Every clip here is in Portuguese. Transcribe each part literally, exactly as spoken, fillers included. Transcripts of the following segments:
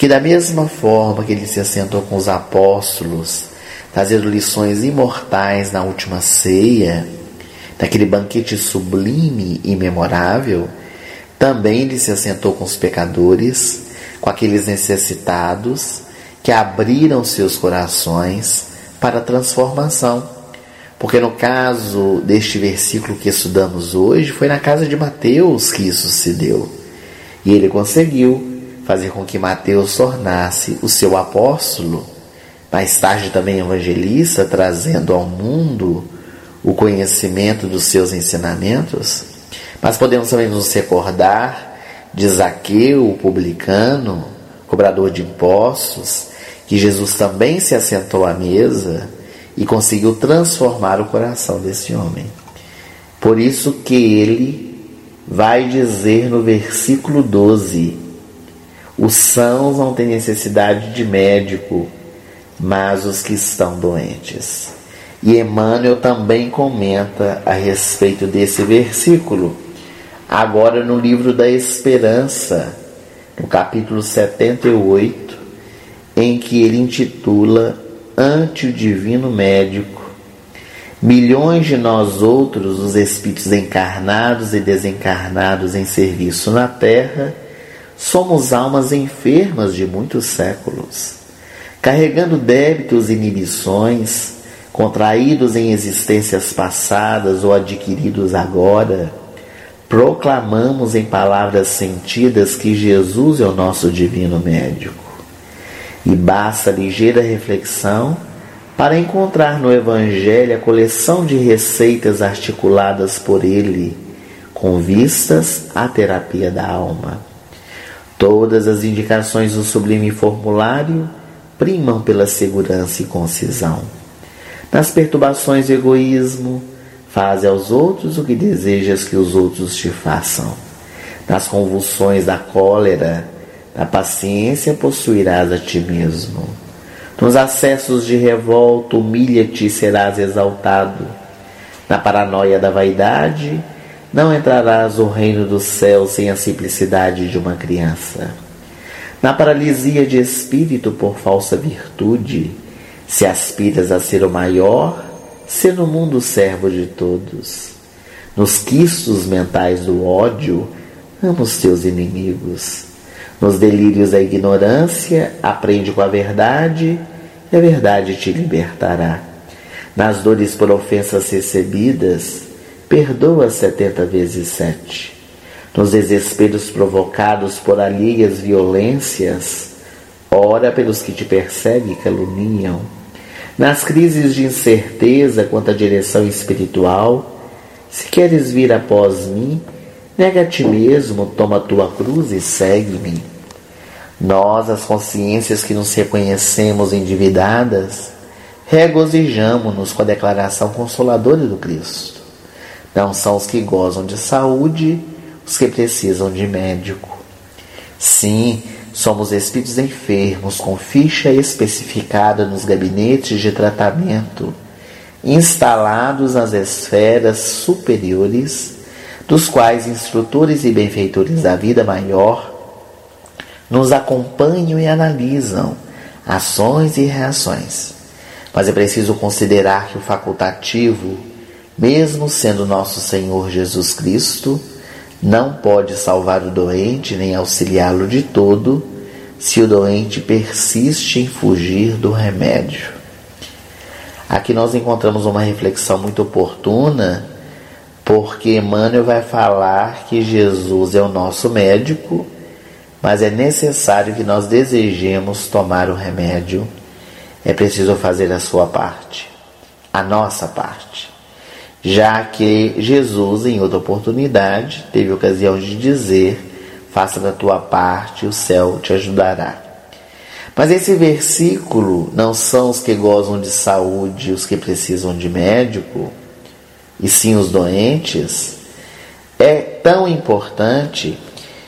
que da mesma forma que ele se assentou com os apóstolos, trazendo lições imortais na última ceia, naquele banquete sublime e memorável, também ele se assentou com os pecadores, com aqueles necessitados que abriram seus corações para a transformação. Porque no caso deste versículo que estudamos hoje, foi na casa de Mateus que isso se deu. E ele conseguiu fazer com que Mateus tornasse o seu apóstolo, mais tarde também evangelista, trazendo ao mundo o conhecimento dos seus ensinamentos. Mas podemos também nos recordar de Zaqueu, o publicano, cobrador de impostos, que Jesus também se assentou à mesa e conseguiu transformar o coração desse homem. Por isso que ele vai dizer no versículo doze: os sãos não têm necessidade de médico, mas os que estão doentes. E Emmanuel também comenta a respeito desse versículo, agora no livro da Esperança, no capítulo setenta e oito, em que ele intitula Ante o Divino Médico. Milhões de nós outros, os espíritos encarnados e desencarnados em serviço na Terra, somos almas enfermas de muitos séculos, carregando débitos e inibições, contraídos em existências passadas ou adquiridos agora. Proclamamos em palavras sentidas que Jesus é o nosso divino médico. E basta ligeira reflexão para encontrar no Evangelho a coleção de receitas articuladas por ele, com vistas à terapia da alma. Todas as indicações do sublime formulário primam pela segurança e concisão. Nas perturbações do egoísmo, faze aos outros o que desejas que os outros te façam. Nas convulsões da cólera, na paciência possuirás a ti mesmo. Nos acessos de revolta, humilha-te e serás exaltado. Na paranoia da vaidade, não entrarás no reino dos céus sem a simplicidade de uma criança. Na paralisia de espírito por falsa virtude, se aspiras a ser o maior, ser no mundo servo de todos. Nos quistos mentais do ódio, ama os teus inimigos. Nos delírios da ignorância, aprende com a verdade, e a verdade te libertará. Nas dores por ofensas recebidas, perdoa setenta vezes sete. Nos desesperos provocados por alheias violências, ora pelos que te perseguem e caluniam. Nas crises de incerteza quanto à direção espiritual, se queres vir após mim, nega a ti mesmo, toma a tua cruz e segue-me. Nós, as consciências que nos reconhecemos endividadas, regozijamo-nos com a declaração consoladora do Cristo. Não são os que gozam de saúde os que precisam de médico. Sim, somos espíritos enfermos com ficha especificada nos gabinetes de tratamento, instalados nas esferas superiores, dos quais instrutores e benfeitores da vida maior nos acompanham e analisam ações e reações. Mas é preciso considerar que o facultativo, mesmo sendo nosso Senhor Jesus Cristo, não pode salvar o doente nem auxiliá-lo de todo, se o doente persiste em fugir do remédio. Aqui nós encontramos uma reflexão muito oportuna, porque Emmanuel vai falar que Jesus é o nosso médico, mas é necessário que nós desejemos tomar o remédio. É preciso fazer a sua parte, a nossa parte. Já que Jesus, em outra oportunidade, teve ocasião de dizer: faça da tua parte, o céu te ajudará. Mas esse versículo, não são os que gozam de saúde os que precisam de médico, e sim os doentes, é tão importante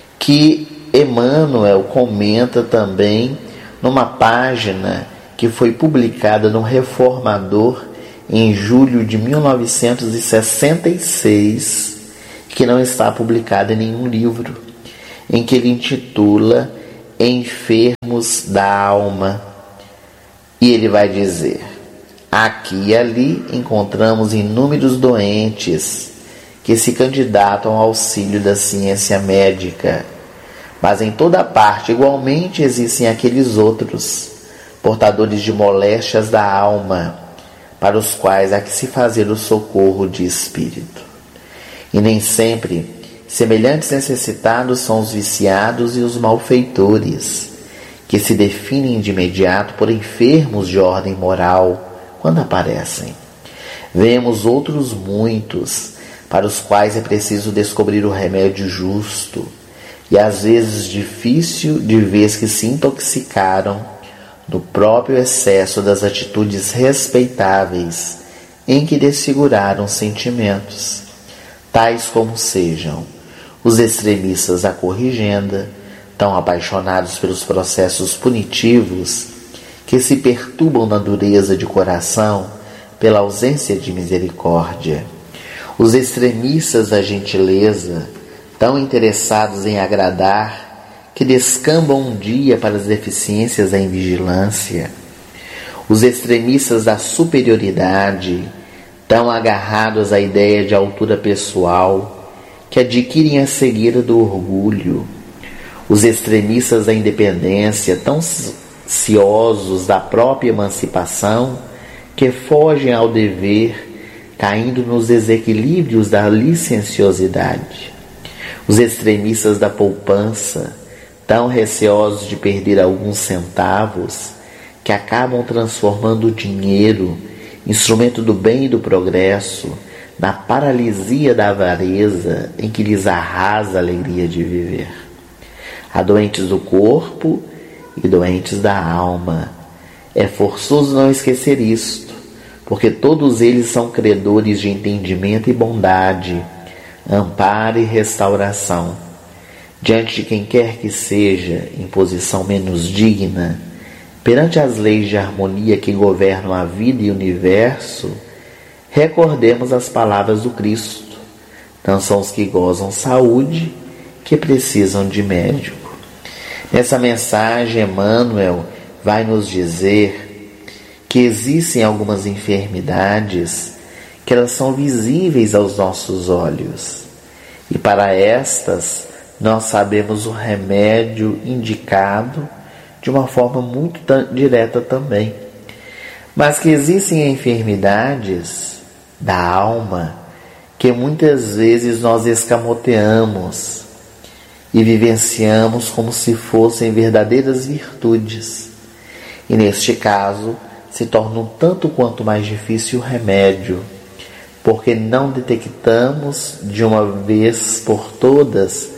que Emmanuel comenta também numa página que foi publicada no Reformador em julho de mil novecentos e sessenta e seis, que não está publicada em nenhum livro, em que ele intitula enfermos da alma. E ele vai dizer: aqui e ali encontramos inúmeros doentes que se candidatam ao auxílio da ciência médica, mas em toda parte igualmente existem aqueles outros, portadores de moléstias da alma, para os quais há que se fazer o socorro de espírito. E nem sempre semelhantes necessitados são os viciados e os malfeitores, que se definem de imediato por enfermos de ordem moral quando aparecem. Vemos outros muitos, para os quais é preciso descobrir o remédio justo, e às vezes difícil, de vez que se intoxicaram no próprio excesso das atitudes respeitáveis em que desfiguraram sentimentos, tais como sejam os extremistas da corrigenda, tão apaixonados pelos processos punitivos que se perturbam na dureza de coração pela ausência de misericórdia, os extremistas da gentileza, tão interessados em agradar que descambam um dia para as deficiências da invigilância, os extremistas da superioridade, tão agarrados à ideia de altura pessoal que adquirem a cegueira do orgulho, os extremistas da independência, tão ciosos da própria emancipação que fogem ao dever, caindo nos desequilíbrios da licenciosidade, os extremistas da poupança, tão receosos de perder alguns centavos, que acabam transformando o dinheiro, instrumento do bem e do progresso, na paralisia da avareza em que lhes arrasa a alegria de viver. Há doentes do corpo e doentes da alma. É forçoso não esquecer isto, porque todos eles são credores de entendimento e bondade, amparo e restauração. Diante de quem quer que seja em posição menos digna, perante as leis de harmonia que governam a vida e o universo, recordemos as palavras do Cristo. Não são os que gozam saúde que precisam de médico. Nessa mensagem, Emmanuel vai nos dizer que existem algumas enfermidades que elas são visíveis aos nossos olhos, e para estas nós sabemos o remédio indicado de uma forma muito direta também, mas que existem enfermidades da alma que muitas vezes nós escamoteamos e vivenciamos como se fossem verdadeiras virtudes, e neste caso se torna um tanto quanto mais difícil o remédio, porque não detectamos de uma vez por todas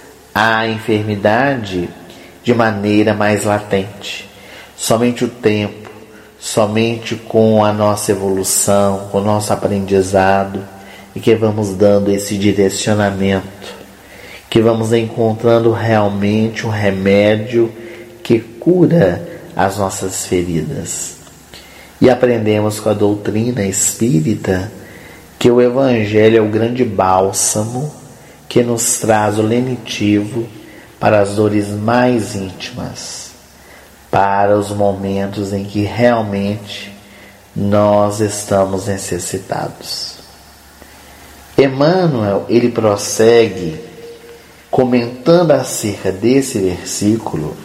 a enfermidade de maneira mais latente. Somente o tempo, somente com a nossa evolução, com o nosso aprendizado, e que vamos dando esse direcionamento, que vamos encontrando realmente um remédio que cura as nossas feridas. E aprendemos com a doutrina espírita que o Evangelho é o grande bálsamo que nos traz o lenitivo para as dores mais íntimas, para os momentos em que realmente nós estamos necessitados. Emmanuel, ele prossegue comentando acerca desse versículo,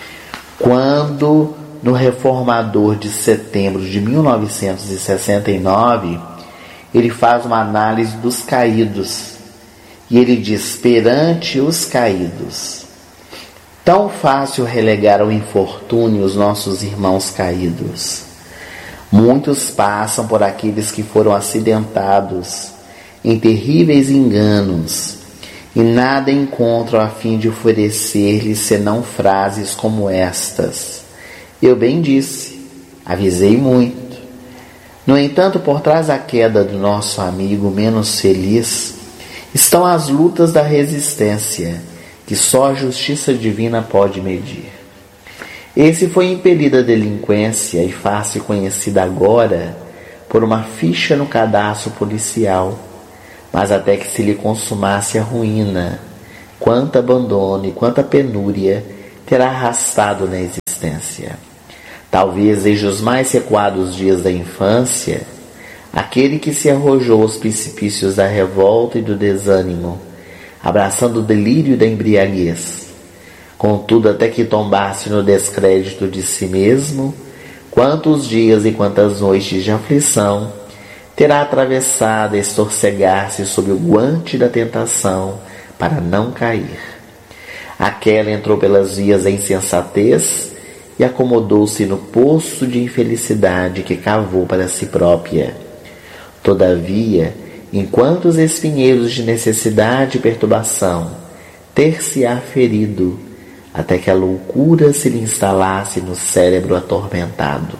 quando no Reformador de setembro de mil novecentos e sessenta e nove, ele faz uma análise dos caídos, e ele diz: perante os caídos, tão fácil relegar ao infortúnio os nossos irmãos caídos. Muitos passam por aqueles que foram acidentados em terríveis enganos, e nada encontram a fim de oferecer-lhes senão frases como estas: eu bem disse, avisei muito. No entanto, por trás da queda do nosso amigo menos feliz, estão as lutas da resistência, que só a justiça divina pode medir. Esse foi impelido à delinquência e faz-se conhecida agora por uma ficha no cadastro policial, mas até que se lhe consumasse a ruína, quanta abandono e quanta penúria terá arrastado na existência. Talvez desde os mais recuados dias da infância, aquele que se arrojou aos precipícios da revolta e do desânimo, abraçando o delírio da embriaguez, contudo até que tombasse no descrédito de si mesmo, quantos dias e quantas noites de aflição terá atravessado a estorcegar-se sob o guante da tentação para não cair. Aquela entrou pelas vias da insensatez e acomodou-se no poço de infelicidade que cavou para si própria. Todavia, enquanto os espinheiros de necessidade e perturbação ter-se-á ferido, até que a loucura se lhe instalasse no cérebro atormentado.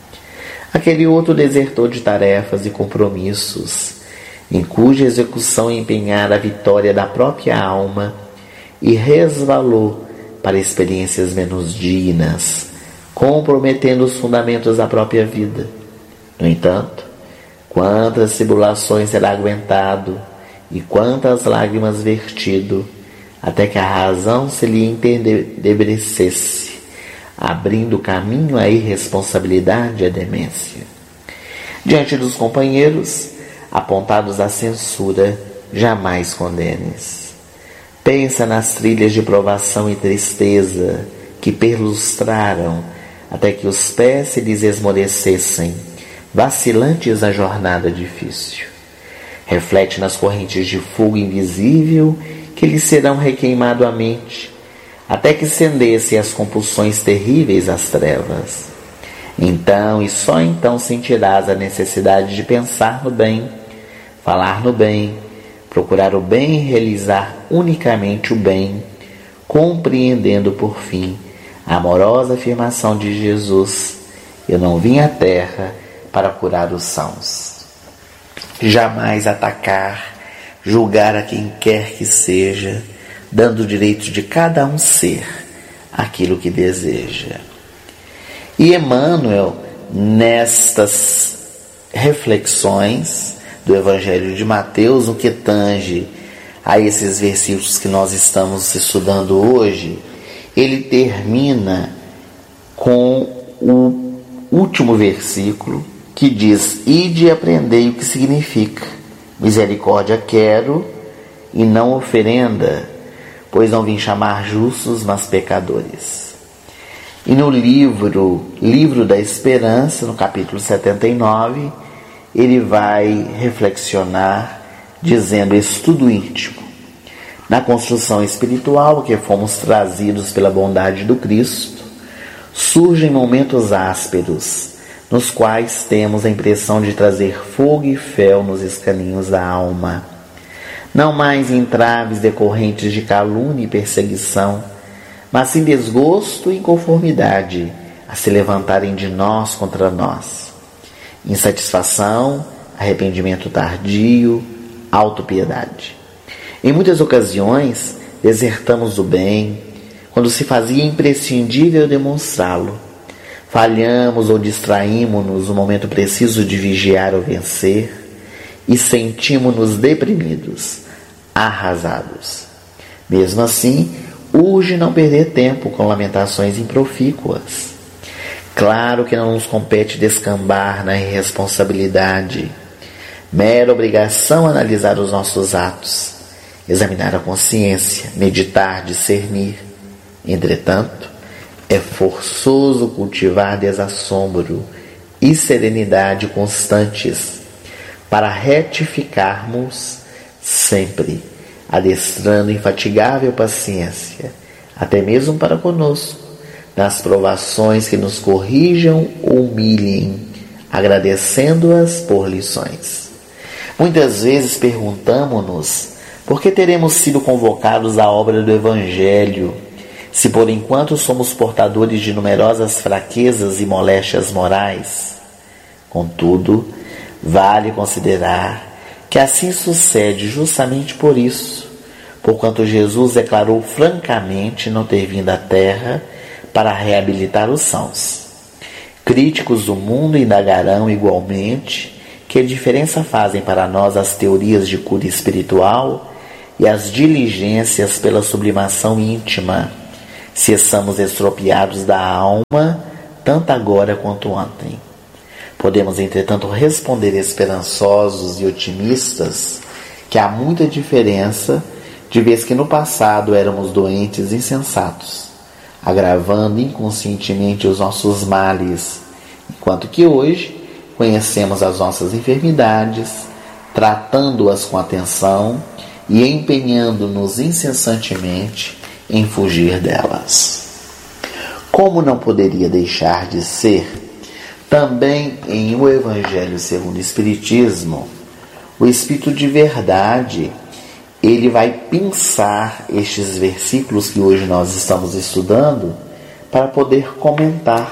Aquele outro desertor de tarefas e compromissos, em cuja execução empenhara a vitória da própria alma, e resvalou para experiências menos dignas, comprometendo os fundamentos da própria vida. No entanto, quantas tribulações será aguentado e quantas lágrimas vertido, até que a razão se lhe entendebrecesse, abrindo caminho à irresponsabilidade e à demência. Diante dos companheiros, apontados à censura, jamais condenes. Pensa nas trilhas de provação e tristeza que perlustraram até que os pés se lhes esmorecessem, vacilantes na jornada difícil. Reflete nas correntes de fogo invisível que lhes serão requeimado a mente, até que cendessem as compulsões terríveis às trevas. Então, e só então, sentirás a necessidade de pensar no bem, falar no bem, procurar o bem e realizar unicamente o bem, compreendendo por fim a amorosa afirmação de Jesus: eu não vim à terra para curar os sãos. Jamais atacar, julgar a quem quer que seja, dando o direito de cada um ser aquilo que deseja. E Emmanuel, nestas reflexões do Evangelho de Mateus, no que tange a esses versículos que nós estamos estudando hoje, ele termina com o último versículo que diz: ide e aprendei o que significa misericórdia quero e não oferenda, pois não vim chamar justos, mas pecadores. E no livro Livro da Esperança, no capítulo setenta e nove, ele vai reflexionar dizendo: estudo íntimo. Na construção espiritual que fomos trazidos pela bondade do Cristo, surgem momentos ásperos, nos quais temos a impressão de trazer fogo e fel nos escaninhos da alma. Não mais entraves decorrentes de calúnia e perseguição, mas sim desgosto e inconformidade a se levantarem de nós contra nós. Insatisfação, arrependimento tardio, autopiedade. Em muitas ocasiões, desertamos do bem, quando se fazia imprescindível demonstrá-lo. Falhamos ou distraímos-nos no momento preciso de vigiar ou vencer, e sentimos-nos deprimidos, arrasados. Mesmo assim, urge não perder tempo com lamentações improfícuas. Claro que não nos compete descambar na irresponsabilidade. Mera obrigação analisar os nossos atos, examinar a consciência, meditar, discernir. Entretanto, é forçoso cultivar desassombro e serenidade constantes para retificarmos sempre, adestrando infatigável paciência, até mesmo para conosco, nas provações que nos corrijam ou humilhem, agradecendo-as por lições. Muitas vezes perguntamo-nos por que teremos sido convocados à obra do Evangelho, se por enquanto somos portadores de numerosas fraquezas e moléstias morais. Contudo, vale considerar que assim sucede justamente por isso, porquanto Jesus declarou francamente não ter vindo à terra para reabilitar os sãos. Críticos do mundo indagarão igualmente que diferença fazem para nós as teorias de cura espiritual e as diligências pela sublimação íntima, se estamos estropiados da alma, tanto agora quanto ontem. Podemos, entretanto, responder esperançosos e otimistas que há muita diferença de vez que no passado éramos doentes e insensatos, agravando inconscientemente os nossos males, enquanto que hoje conhecemos as nossas enfermidades, tratando-as com atenção e empenhando-nos incessantemente em fugir delas. Como não poderia deixar de ser, também em O Evangelho segundo o Espiritismo, o Espírito de Verdade, ele vai pensar estes versículos que hoje nós estamos estudando para poder comentar.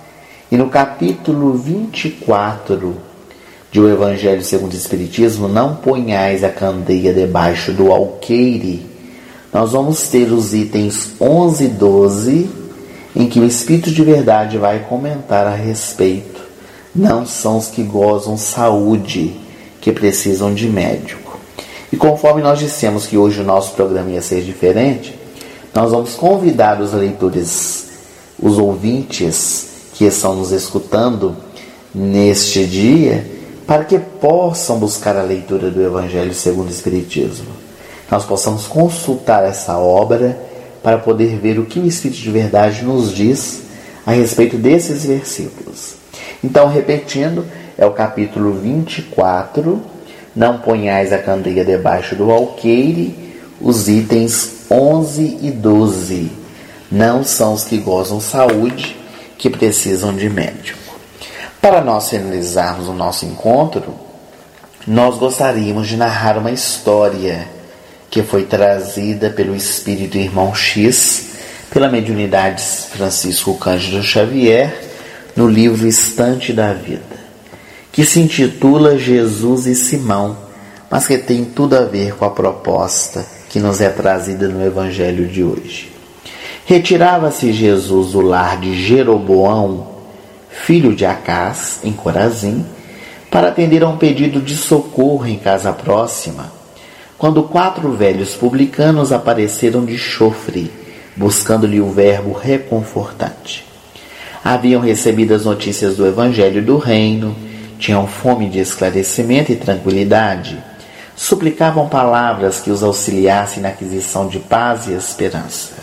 E no capítulo vinte e quatro de O Evangelho segundo o Espiritismo, não ponhais a candeia debaixo do alqueire, nós vamos ter os itens onze e doze, em que o Espírito de Verdade vai comentar a respeito. Não são os que gozam saúde que precisam de médico. E conforme nós dissemos que hoje o nosso programa ia ser diferente, nós vamos convidar os leitores, os ouvintes que estão nos escutando neste dia, para que possam buscar a leitura do Evangelho segundo o Espiritismo. Nós possamos consultar essa obra para poder ver o que o Espírito de Verdade nos diz a respeito desses versículos. Então, repetindo, é o capítulo vinte e quatro, não ponhais a candeia debaixo do alqueire, os itens onze e doze. Não são os que gozam saúde que precisam de médico. Para nós finalizarmos o nosso encontro, nós gostaríamos de narrar uma história que foi trazida pelo Espírito Irmão X, pela mediunidade Francisco Cândido Xavier, no livro Estante da Vida, que se intitula Jesus e Simão, mas que tem tudo a ver com a proposta que nos é trazida no Evangelho de hoje. Retirava-se Jesus do lar de Jeroboão, filho de Acás, em Corazim, para atender a um pedido de socorro em casa próxima, quando quatro velhos publicanos apareceram de chofre, buscando-lhe o verbo reconfortante. Haviam recebido as notícias do Evangelho do Reino, tinham fome de esclarecimento e tranquilidade, suplicavam palavras que os auxiliassem na aquisição de paz e esperança.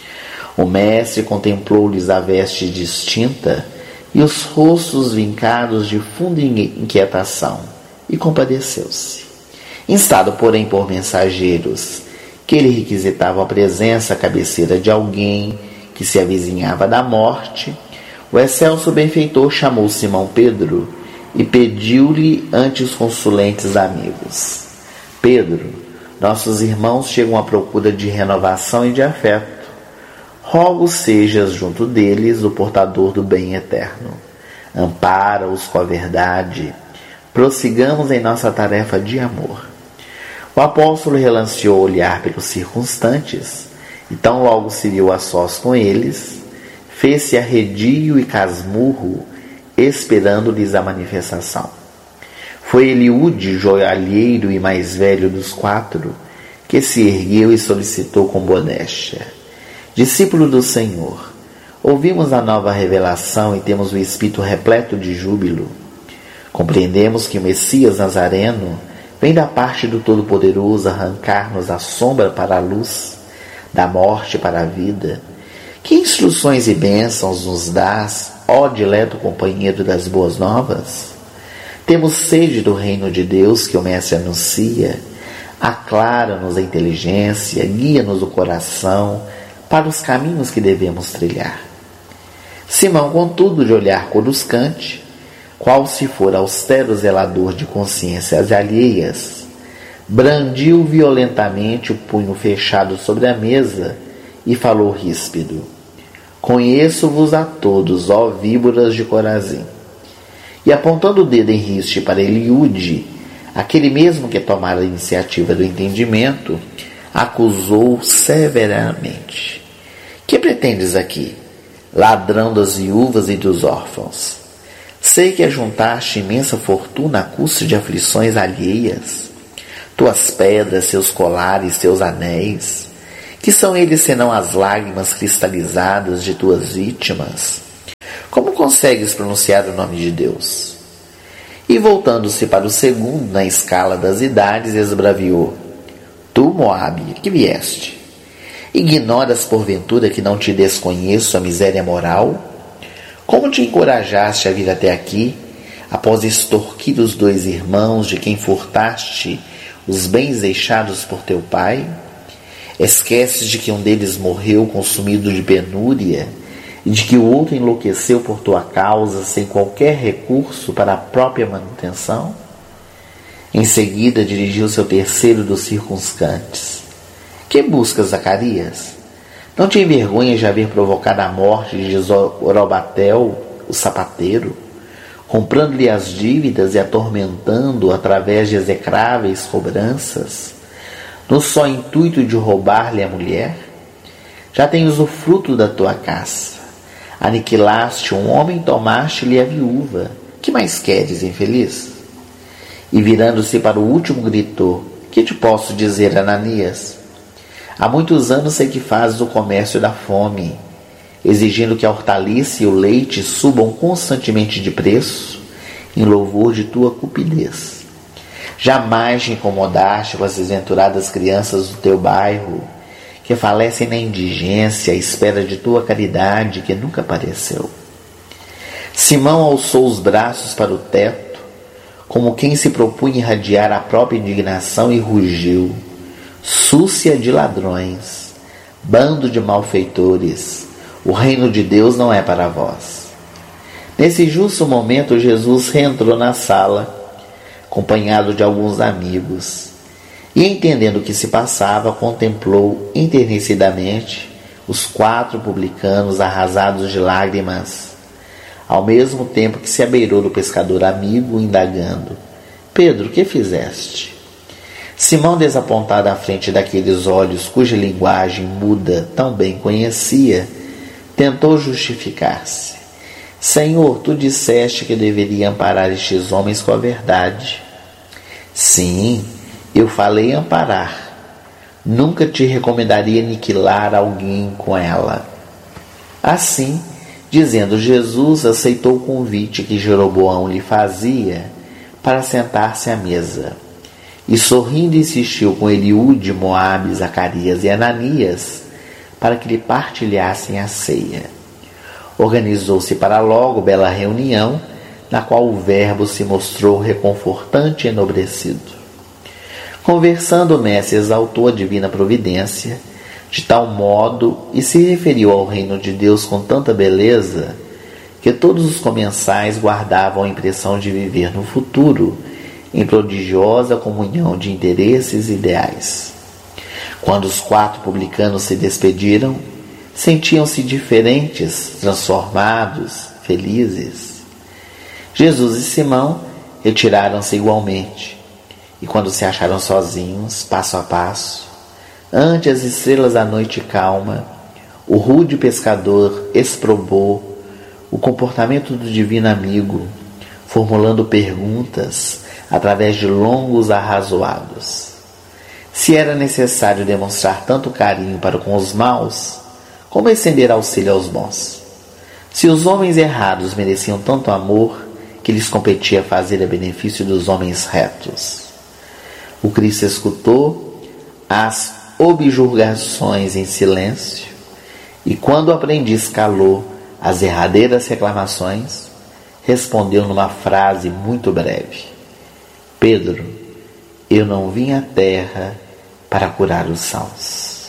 O mestre contemplou-lhes a veste distinta e os rostos vincados de funda inquietação, e compadeceu-se. Instado, porém, por mensageiros que lhe requisitavam a presença à cabeceira de alguém que se avizinhava da morte, o excelso benfeitor chamou Simão Pedro e pediu-lhe ante os consulentes amigos: Pedro, nossos irmãos chegam à procura de renovação e de afeto. Rogo sejas junto deles o portador do bem eterno. Ampara-os com a verdade. Prossigamos em nossa tarefa de amor. O apóstolo relanceou o olhar pelos circunstantes, e tão logo se viu a sós com eles, fez-se arredio e casmurro, esperando-lhes a manifestação. Foi Eliúde, joalheiro e mais velho dos quatro, que se ergueu e solicitou com modéstia: Discípulo do Senhor, ouvimos a nova revelação e temos o espírito repleto de júbilo. Compreendemos que o Messias Nazareno vem da parte do Todo-Poderoso arrancar-nos da sombra para a luz, da morte para a vida. Que instruções e bênçãos nos dás, ó dileto companheiro das boas novas? Temos sede do reino de Deus que o Mestre anuncia. Aclara-nos a inteligência, guia-nos o coração para os caminhos que devemos trilhar. Simão, contudo, de olhar coruscante, qual se for austero zelador de consciências alheias, brandiu violentamente o punho fechado sobre a mesa e falou ríspido: Conheço-vos a todos, ó víboras de Corazim. E apontando o dedo em riste para Eliúde, aquele mesmo que tomara a iniciativa do entendimento, acusou severamente: Que pretendes aqui, ladrão das viúvas e dos órfãos? Sei que ajuntaste imensa fortuna à custa de aflições alheias. Tuas pedras, seus colares, seus anéis, Que são eles senão as lágrimas cristalizadas de tuas vítimas? Como consegues pronunciar o nome de Deus? E voltando-se para o segundo na escala das idades, esbraviou: Tu, Moabe, que vieste? Ignoras porventura que não te desconheço a miséria moral? Como te encorajaste a vir até aqui, após extorquir os dois irmãos de quem furtaste os bens deixados por teu pai? Esqueces de que um deles morreu consumido de penúria e de que o outro enlouqueceu por tua causa sem qualquer recurso para a própria manutenção? Em seguida dirigiu-se ao terceiro dos circunstantes: Que buscas, Zacarias? Não te envergonhas de haver provocado a morte de Zorobatel, o sapateiro, comprando-lhe as dívidas e atormentando-o através de execráveis cobranças, no só intuito de roubar-lhe a mulher? Já tens o fruto da tua caça. Aniquilaste um homem, tomaste-lhe a viúva. Que mais queres, infeliz? E virando-se para o último, gritou: Que te posso dizer, Ananias? Há muitos anos sei que fazes o comércio da fome, exigindo que a hortaliça e o leite subam constantemente de preço, em louvor de tua cupidez. Jamais te incomodaste com as desventuradas crianças do teu bairro, que falecem na indigência à espera de tua caridade que nunca apareceu. Simão alçou os braços para o teto, como quem se propunha irradiar a própria indignação, e rugiu: Súcia de ladrões, bando de malfeitores, o reino de Deus não é para vós. Nesse justo momento, Jesus reentrou na sala, acompanhado de alguns amigos, e, entendendo o que se passava, contemplou enternecidamente os quatro publicanos arrasados de lágrimas, ao mesmo tempo que se abeirou do pescador amigo, indagando: Pedro, que fizeste? Simão, desapontado à frente daqueles olhos cuja linguagem muda tão bem conhecia, tentou justificar-se: Senhor, tu disseste que deveria amparar estes homens com a verdade. Sim, eu falei amparar. Nunca te recomendaria aniquilar alguém com ela. Assim, dizendo, Jesus aceitou o convite que Jeroboão lhe fazia para sentar-se à mesa. E sorrindo insistiu com Eliúde, Moabe, Zacarias e Ananias para que lhe partilhassem a ceia. Organizou-se para logo bela reunião, na qual o verbo se mostrou reconfortante e enobrecido. Conversando, o mestre exaltou a divina providência, de tal modo, e se referiu ao reino de Deus com tanta beleza, que todos os comensais guardavam a impressão de viver no futuro, em prodigiosa comunhão de interesses e ideais. Quando os quatro publicanos se despediram, sentiam-se diferentes, transformados, felizes. Jesus e Simão retiraram-se igualmente, e quando se acharam sozinhos, passo a passo, ante as estrelas da noite calma, o rude pescador exprobou o comportamento do divino amigo, formulando perguntas através de longos arrazoados. Se era necessário demonstrar tanto carinho para com os maus, como estender auxílio aos bons? Se os homens errados mereciam tanto amor, que lhes competia fazer a benefício dos homens retos? O Cristo escutou as objurgações em silêncio, e quando o aprendiz calou as erradeiras reclamações, respondeu numa frase muito breve: Pedro, eu não vim à terra para curar os sãos.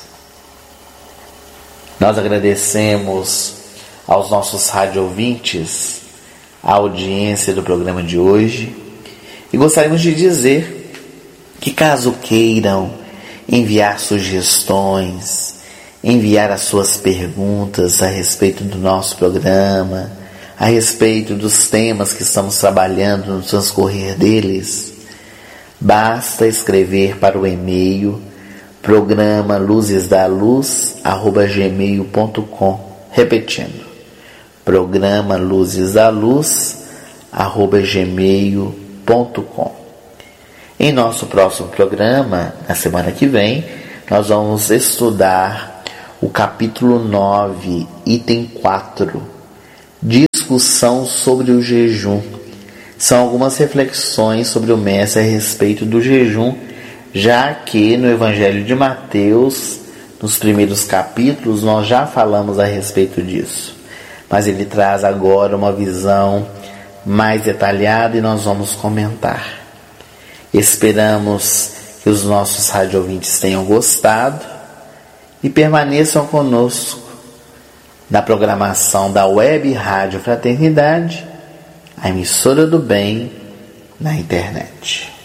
Nós agradecemos aos nossos rádio ouvintes a audiência do programa de hoje e gostaríamos de dizer que, caso queiram enviar sugestões, enviar as suas perguntas a respeito do nosso programa, a respeito dos temas que estamos trabalhando no transcorrer deles, basta escrever para o e-mail programa luzesdaluz arroba gmail ponto com, repetindo, programa luzesdaluz arroba gmail ponto com. Em nosso próximo programa, na semana que vem, nós vamos estudar o capítulo nove, item quatro, discussão sobre o jejum. São algumas reflexões sobre o Mestre a respeito do jejum, já que no Evangelho de Mateus, nos primeiros capítulos, nós já falamos a respeito disso. Mas ele traz agora uma visão mais detalhada e nós vamos comentar. Esperamos que os nossos rádio ouvintes tenham gostado e permaneçam conosco na programação da Web Rádio Fraternidade, a emissora do bem na internet.